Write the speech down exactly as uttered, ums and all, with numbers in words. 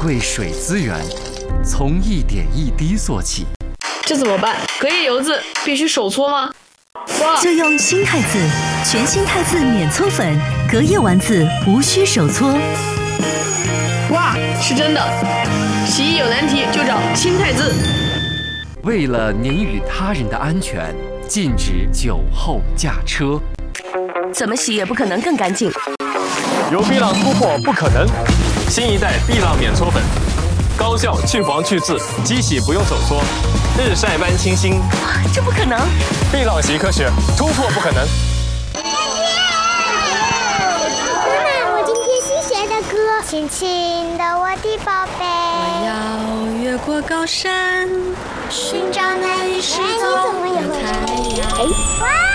贵水资源，从一点一滴做起。 这怎么办？隔夜油渍必须手搓吗？哇！ 就用新汰渍，全新汰渍免搓粉，隔夜丸子无需手搓。 哇，是真的！洗衣有难题就找新汰渍。 为了您与他人的安全，禁止酒后驾车。 怎么洗也不可能更干净。 有碧浪突破不可能，新一代碧浪免搓粉，高效去黄去渍，机洗不用手搓，日晒般清新。 这不可能！ 碧浪洗科学，突破不可能。 妈妈，我今天新学的歌，亲亲的我的宝贝。 我要越过高山， 寻找那一世总有太阳。哎，哇！